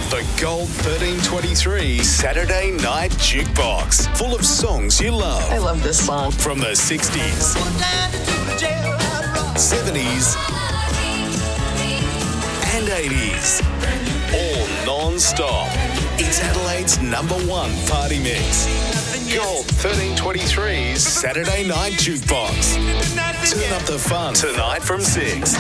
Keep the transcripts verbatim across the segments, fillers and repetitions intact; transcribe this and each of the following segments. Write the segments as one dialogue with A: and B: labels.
A: The Gold thirteen twenty-three Saturday Night Jukebox. Full of songs you love.
B: I love this song.
A: From the sixties, seventies, and eighties. All non-stop. It's Adelaide's number one party mix. Gold thirteen twenty-three's Saturday Night Jukebox. Turn up the fun tonight from six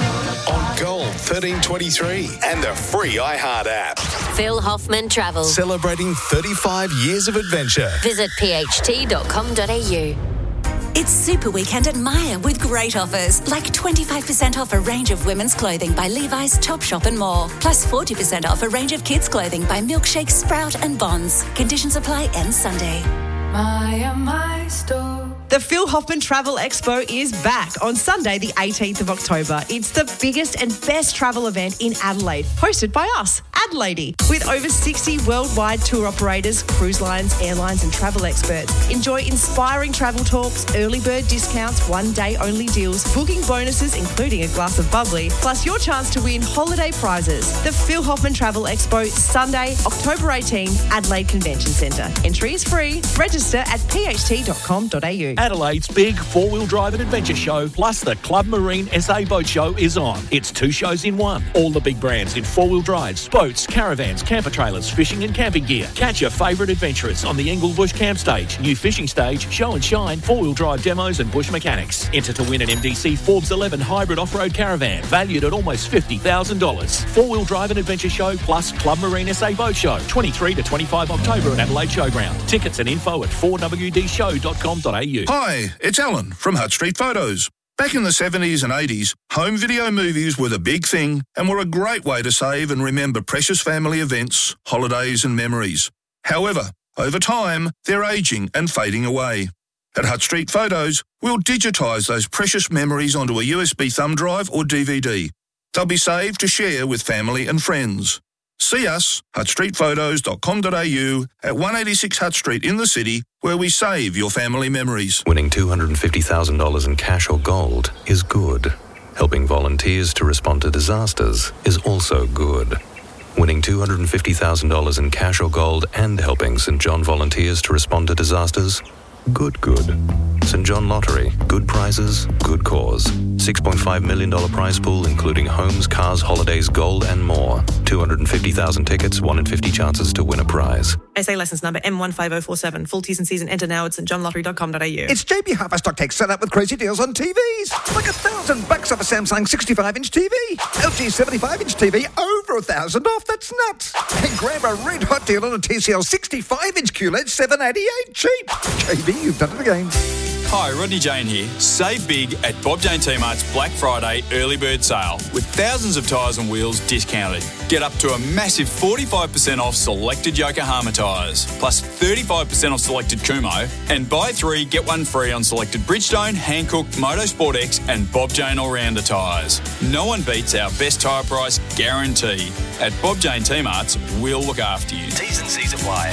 A: on Gold thirteen twenty-three and the free iHeart app.
C: Phil Hoffman Travel.
A: Celebrating thirty-five years of adventure.
C: Visit p h t dot com dot a u.
D: It's Super Weekend at Myer with great offers, like twenty-five percent off a range of women's clothing by Levi's, Topshop and more, plus forty percent off a range of kids' clothing by Milkshake, Sprout and Bonds. Conditions apply end Sunday.
E: Myer, my store.
F: The Phil Hoffman Travel Expo is back on Sunday, the eighteenth of October. It's the biggest and best travel event in Adelaide, hosted by us, Adelaide, with over sixty worldwide tour operators, cruise lines, airlines and travel experts. Enjoy inspiring travel talks, early bird discounts, one-day only deals, booking bonuses including a glass of bubbly, plus your chance to win holiday prizes. The Phil Hoffman Travel Expo, Sunday, October eighteenth, Adelaide Convention Centre. Entry is free. Register at p h t dot com dot a u.
G: Adelaide's big four-wheel drive and adventure show plus the Club Marine S A Boat Show is on. It's two shows in one. All the big brands in four-wheel drives, boats, caravans, camper trailers, fishing and camping gear. Catch your favourite adventurers on the Englebush Camp Stage, new fishing stage, show and shine, four-wheel drive demos and bush mechanics. Enter to win an M D C Forbes eleven hybrid off-road caravan valued at almost fifty thousand dollars. Four-wheel drive and adventure show plus Club Marine S A Boat Show, twenty-three to twenty-five October at Adelaide Showground. Tickets and info at four w d show dot com dot a u.
H: Hi, it's Alan from Hutt Street Photos. Back in the seventies and eighties, home video movies were the big thing and were a great way to save and remember precious family events, holidays and memories. However, over time, they're ageing and fading away. At Hutt Street Photos, we'll digitise those precious memories onto a U S B thumb drive or D V D. They'll be saved to share with family and friends. See us, hutt street photos dot com dot a u, at one eighty-six Hutt Street in the city, where we save your family memories.
I: Winning two hundred fifty thousand dollars in cash or gold is good. Helping volunteers to respond to disasters is also good. Winning two hundred fifty thousand dollars in cash or gold and helping St John volunteers to respond to disasters, good, good. St John Lottery, good prizes, good cause. six point five million dollars prize pool including homes, cars, holidays, gold and more. two hundred fifty thousand tickets, one in fifty chances to win a prize.
F: S A licence number M one five oh four seven. Full T's and C's and enter now at st john lottery dot com dot a u.
J: It's J B Harper Stock Take set up with crazy deals on T Vs. Like a thousand bucks off a Samsung sixty-five inch T V. L G seventy-five inch T V over a thousand off. That's nuts. And grab a red hot deal on a T C L sixty-five inch Q L E D seven eighty-eight cheap. J B, you've done it again.
K: Hi, Rodney Jane here. Save big at Bob Jane T-Mart's Black Friday early bird sale with thousands of tyres and wheels discounted. Get up to a massive forty-five percent off selected Yokohama tyres, plus thirty-five percent off selected Kumo, and buy three, get one free on selected Bridgestone, Hankook, Motorsport X and Bob Jane All-Rounder tyres. No one beats our best tyre price guarantee. At Bob Jane T-Mart's, we'll look after you. T's and C's apply.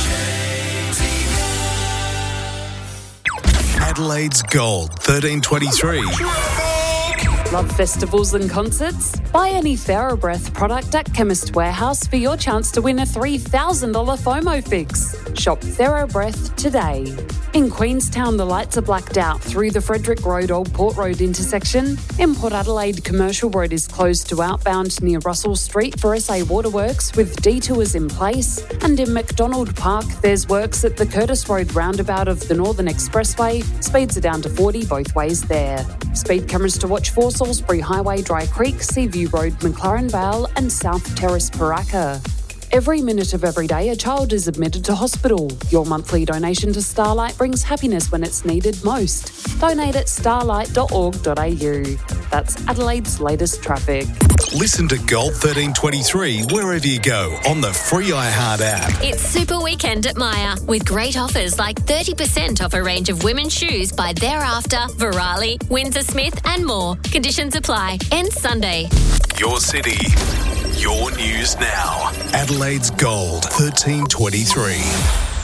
A: Adelaide's Gold thirteen twenty-three.
L: Love festivals and concerts? Buy any TheraBreath product at Chemist Warehouse for your chance to win a three thousand dollars FOMO fix. Shop TheraBreath today. In Queenstown, the lights are blacked out through the Frederick Road Old Port Road intersection. In Port Adelaide, Commercial Road is closed to outbound near Russell Street for S A Waterworks with detours in place. And in McDonald Park, there's works at the Curtis Road roundabout of the Northern Expressway. Speeds are down to forty both ways there. Speed cameras to watch for Salisbury Highway, Dry Creek, Seaview Road, McLaren Vale and South Terrace, Paraka. Every minute of every day, a child is admitted to hospital. Your monthly donation to Starlight brings happiness when it's needed most. Donate at starlight dot org dot a u. That's Adelaide's latest traffic.
A: Listen to Gold thirteen twenty-three wherever you go on the free iHeart app.
C: It's Super Weekend at Myer with great offers like thirty percent off a range of women's shoes by Thereafter, Virali, Windsor Smith and more. Conditions apply. End Sunday.
A: Your city, your news now. Adelaide's Gold thirteen twenty-three.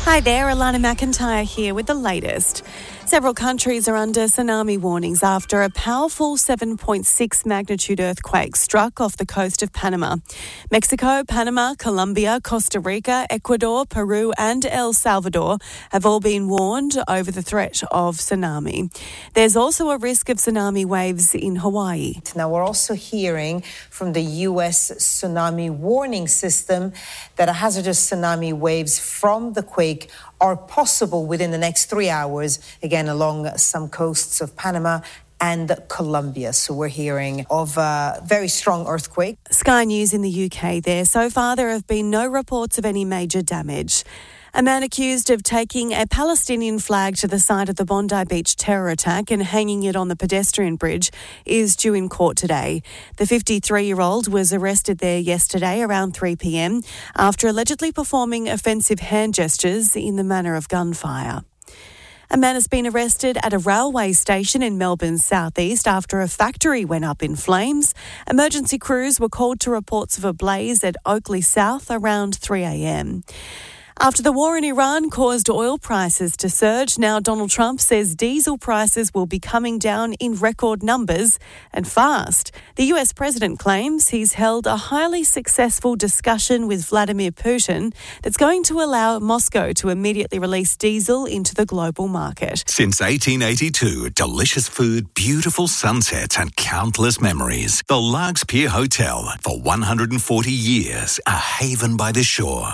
B: Hi there, Alana McIntyre here with the latest. Several countries are under tsunami warnings after a powerful seven point six magnitude earthquake struck off the coast of Panama. Mexico, Panama, Colombia, Costa Rica, Ecuador, Peru and El Salvador have all been warned over the threat of tsunami. There's also a risk of tsunami waves in Hawaii.
M: Now, we're also hearing from the U S tsunami warning system that a hazardous tsunami waves from the quake are possible within the next three hours, again, along some coasts of Panama and Colombia. So we're hearing of a very strong earthquake.
B: Sky News in the U K there. So far, there have been no reports of any major damage. A man accused of taking a Palestinian flag to the site of the Bondi Beach terror attack and hanging it on the pedestrian bridge is due in court today. The fifty-three-year-old was arrested there yesterday around three p.m. after allegedly performing offensive hand gestures in the manner of gunfire. A man has been arrested at a railway station in Melbourne's southeast after a factory went up in flames. Emergency crews were called to reports of a blaze at Oakley South around three a.m. After the war in Iran caused oil prices to surge, now Donald Trump says diesel prices will be coming down in record numbers and fast. The U S president claims he's held a highly successful discussion with Vladimir Putin that's going to allow Moscow to immediately release diesel into the global market.
N: Since eighteen eighty-two, delicious food, beautiful sunsets and countless memories. The Lark's Pier Hotel, for one hundred forty years, a haven by the shore.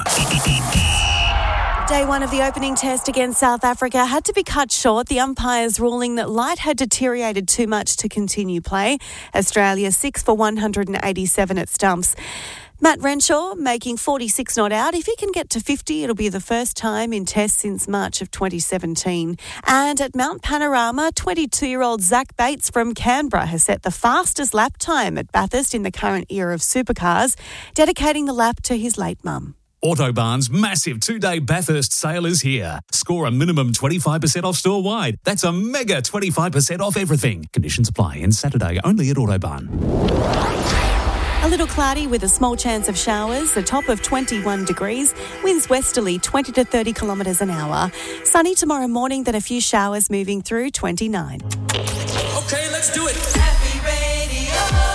B: Day one of the opening test against South Africa had to be cut short. The umpires ruling that light had deteriorated too much to continue play. Australia six for one hundred eighty-seven at stumps. Matt Renshaw making forty-six not out. If he can get to fifty, it'll be the first time in tests since March of twenty seventeen. And at Mount Panorama, twenty-two-year-old Zach Bates from Canberra has set the fastest lap time at Bathurst in the current era of supercars, dedicating the lap to his late mum.
O: Autobahn's massive two-day Bathurst sale is here. Score a minimum twenty-five percent off store-wide. That's a mega twenty-five percent off everything. Conditions apply. And Saturday only at Autobahn.
B: A little cloudy with a small chance of showers, a top of twenty-one degrees, winds westerly twenty to thirty kilometres an hour. Sunny tomorrow morning, then a few showers moving through twenty-nine.
P: Okay, let's do it. Happy Radio.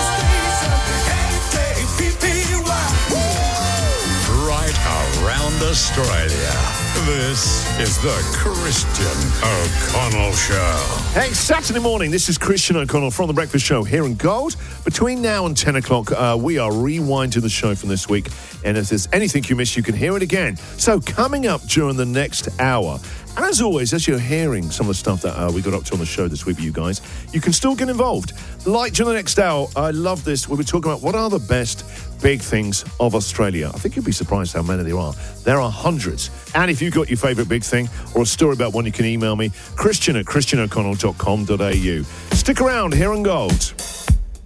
P: Around Australia, this is the Christian O'Connell Show.
Q: Hey, Saturday morning, this is Christian O'Connell from The Breakfast Show here in Gold. Between now and ten o'clock, uh, we are rewinding the show from this week. And if there's anything you missed, you can hear it again. So coming up during the next hour, and as always, as you're hearing some of the stuff that uh, we got up to on the show this week with you guys, you can still get involved. Like during the next hour, I love this. We'll be talking about what are the best big things of Australia. I think you'd be surprised how many there are. There are hundreds. And if you've got your favourite big thing or a story about one, you can email me, Christian at christian o'connell dot com dot a u. Stick around here on Gold.